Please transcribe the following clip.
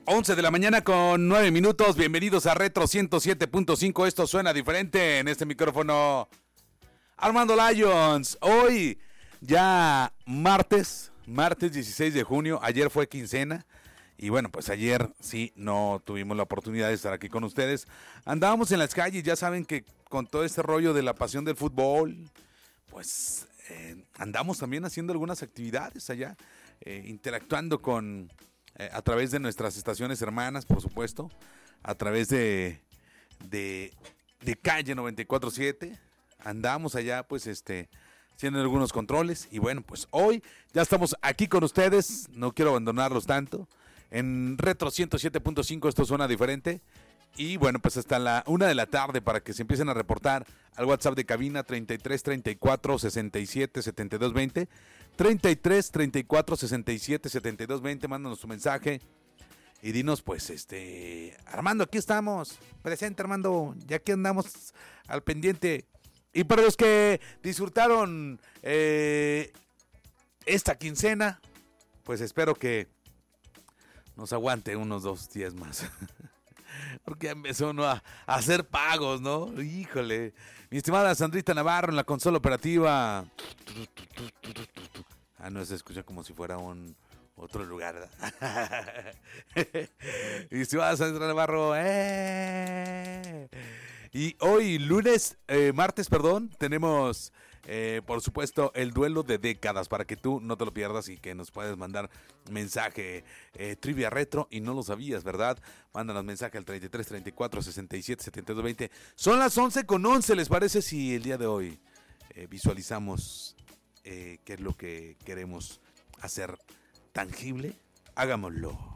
11 de la mañana con 9 minutos. Bienvenidos a Retro 107.5. Esto suena diferente en este micrófono. Armando Lions. Hoy ya martes 16 de junio. Ayer fue quincena. Y bueno, pues ayer sí no tuvimos la oportunidad de estar aquí con ustedes. Andábamos en las calles, ya saben que con todo este rollo de la pasión del fútbol, pues andamos también haciendo algunas actividades allá, interactuando con... a través de nuestras estaciones hermanas, por supuesto, a través de Calle 94.7, andamos allá, pues, haciendo algunos controles, y bueno, pues hoy ya estamos aquí con ustedes, no quiero abandonarlos tanto, en Retro 107.5, esto suena diferente, y bueno, pues hasta la 1 de la tarde para que se empiecen a reportar al WhatsApp de cabina 33 34 67 72 20, 33 34 67 72 20, mándanos tu mensaje y dinos pues Armando, aquí estamos, presente Armando, ya que andamos al pendiente. Y para los que disfrutaron esta quincena, pues espero que nos aguante unos 2 días más. Porque empezó uno a hacer pagos, ¿no? Híjole. Mi estimada Sandrita Navarro en la consola operativa. No se escucha como si fuera otro lugar, ¿verdad? Mi estimada Sandrita Navarro. Y hoy, martes, tenemos... por supuesto, el duelo de décadas para que tú no te lo pierdas y que nos puedes mandar mensaje trivia retro y no lo sabías, ¿verdad? Mándanos mensaje al 33 34 67 72 20. Son las 11:11, ¿les parece si el día de hoy visualizamos qué es lo que queremos hacer tangible? Hagámoslo.